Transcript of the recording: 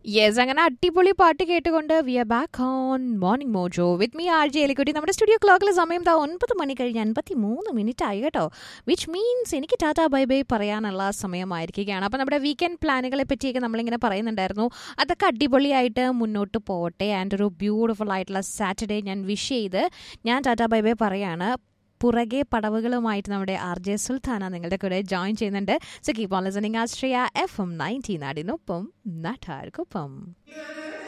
Yes, അങ്ങനെ അടിപൊളി പാട്ട് കേട്ടുകൊണ്ട് V are back on morning mojo with me R J എലിക്കുട്ടി. നമ്മുടെ സ്റ്റുഡിയോ ക്ലോക്കിലെ സമയം 9 മണി കഴിഞ്ഞ് 53 ആയി കേട്ടോ. വിച്ച് മീൻസ് എനിക്ക് ടാറ്റാ ബൈ ബൈ പറയാനുള്ള സമയമായിരിക്കുകയാണ്. അപ്പോൾ നമ്മുടെ വീക്കെൻഡ് പ്ലാനുകളെ പറ്റിയൊക്കെ നമ്മളിങ്ങനെ പറയുന്നുണ്ടായിരുന്നു. അതൊക്കെ അടിപൊളിയായിട്ട് മുന്നോട്ട് പോകട്ടെ. ആൻഡ് ഒരു ബ്യൂട്ടിഫുൾ ആയിട്ടുള്ള സാറ്റർഡേ ഞാൻ വിഷ് ചെയ്ത് ഞാൻ ടാറ്റാ ബൈ ബൈ പറയാണ്. പുറകെ പടവുകളുമായിട്ട് നമ്മുടെ ആർ ജെ സുൽത്താന നിങ്ങളുടെ കൂടെ ജോയിൻ ചെയ്യുന്നുണ്ട്. So keep on listening Ashraya FM 90 നാടിനൊപ്പം നാട്ടാർക്കൊപ്പം.